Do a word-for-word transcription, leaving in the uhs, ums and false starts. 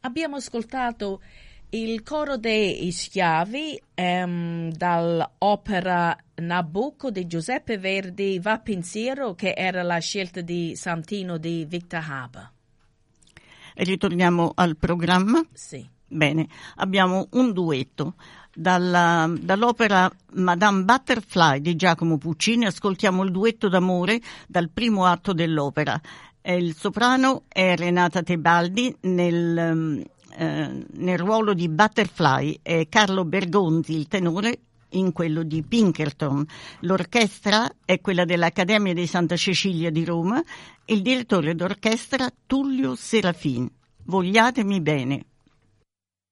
Abbiamo ascoltato il coro dei schiavi ehm, dall'opera Nabucco di Giuseppe Verdi, Va pensiero, che era la scelta di Santino di Victor Haber. E ritorniamo al programma? Sì. Bene, abbiamo un duetto. Dalla, dall'opera Madame Butterfly di Giacomo Puccini ascoltiamo il duetto d'amore dal primo atto dell'opera. Il soprano è Renata Tebaldi nel, eh, nel ruolo di Butterfly e Carlo Bergonzi, il tenore, in quello di Pinkerton. L'orchestra è quella dell'Accademia di Santa Cecilia di Roma, il direttore d'orchestra Tullio Serafin. Vogliatemi bene.